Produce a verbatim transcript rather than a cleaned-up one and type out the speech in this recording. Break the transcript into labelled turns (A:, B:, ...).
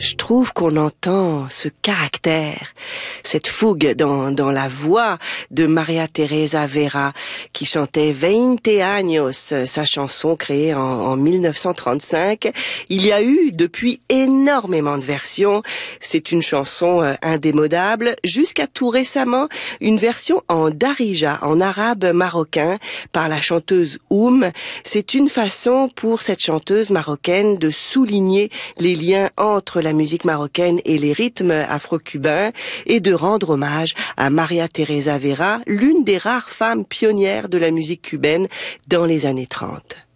A: je trouve qu'on entend ce caractère, cette fougue dans, dans la voix de Maria Teresa Vera, qui chantait Veinte años, sa chanson créée en, en mille neuf cent trente-cinq. Il y a eu depuis énormément de versions. C'est une chanson euh, indémodable. Jusqu'à tout récemment, une version en darija, en arabe marocain, par la chanteuse Oum. C'est une façon pour cette chanteuse marocaine de souligner les liens entre la musique marocaine et les rythmes afro-cubains et de rendre hommage à Maria Teresa Vera, l'une des rares femmes pionnières de la musique cubaine dans les années trente.